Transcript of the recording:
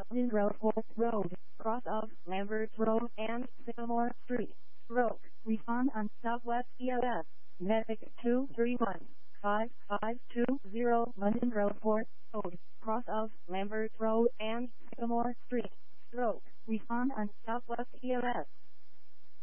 London Road, Port Road, cross of Lambert Road and Sycamore Street. Stroke, refund on Southwest EOS. Medic 231-5520 London Road, Port Road, cross of Lambert Road and Sycamore Street. Stroke, refund on Southwest EOS.